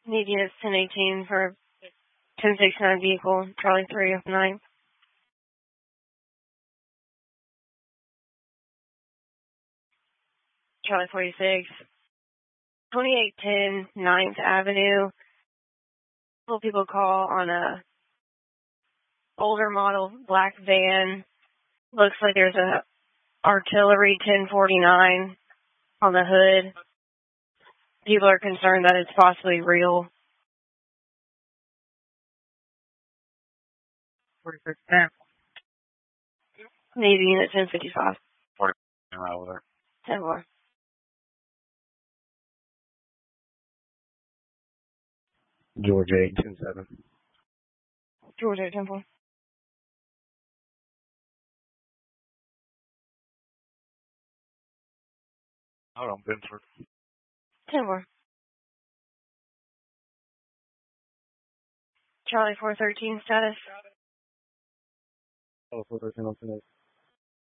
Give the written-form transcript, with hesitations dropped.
Need units 1018 for 1069 vehicle, Charlie 309. Charlie 46. 2810 9th Avenue. Little people call on a older model black van. Looks like there's a artillery 1049 on the hood. People are concerned that it's possibly real. 4610. Navy unit 1055. 40 over there. 10 more. Georgia 827. Georgia 10 4. Hold on, Benford. 10 more. Charlie 413 status. Oh, 413 on 10.